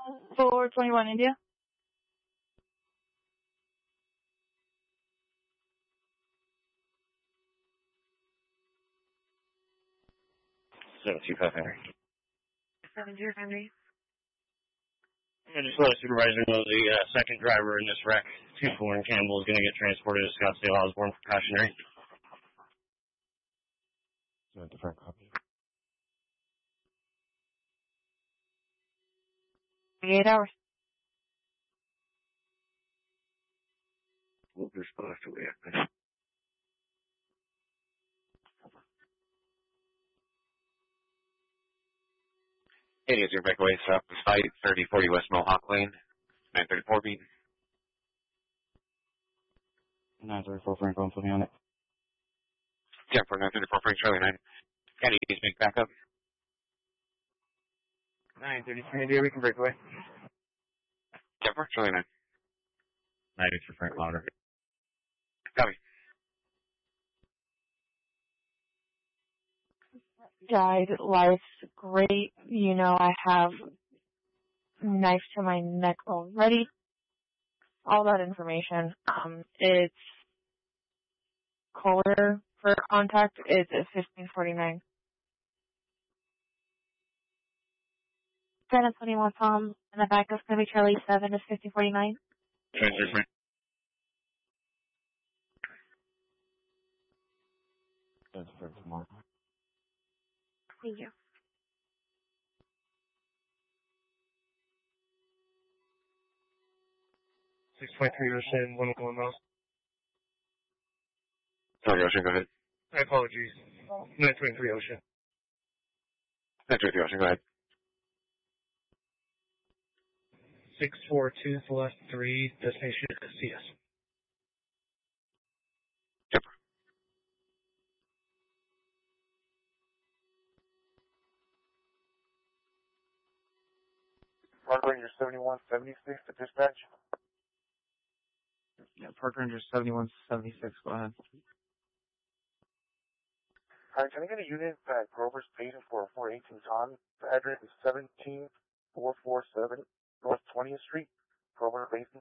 421 India. So, 25 Henry. 70 Henry. I just let a supervisor know the second driver in this wreck, 24 and Campbell, is going to get transported to Scottsdale Osborne for cautionary. Is that a different copy? 8 hours. What response do we have? Hey, is your breakaway stop site 3040 West Mohawk Lane, 934 beat. 934 Frank, I'm putting on it. Yeah, for 934 Frank Charlie 9. Kenny, please make backup. 933 India, we can break away. Yeah, for Charlie 9. 90 for Frank Louder. Copy. Died. Life's great. You know, I have knife to my neck already. All that information. It's Kohler for contact is at 1549. 1021 Tom, and the back is going to be Charlie 7 is 1549. Transfer Frank. That's for tomorrow. Thank you. .3 Ocean, 101 miles. Sorry, Ocean, go ahead. My apologies. 923 Ocean. 923 Ocean, go ahead. 642 for the last 3, destination CS. Yep. Park Ranger 7176 to dispatch. Yeah, Park Ranger 7176, go ahead. Hi, can I get a unit at Grover's Basin for a 418 Tom? The address is 17447 North 20th Street, Grover Basin.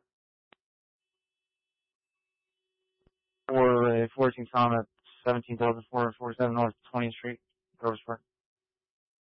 For a 14 Tom at 17,447 North 20th Street, Grover's Park.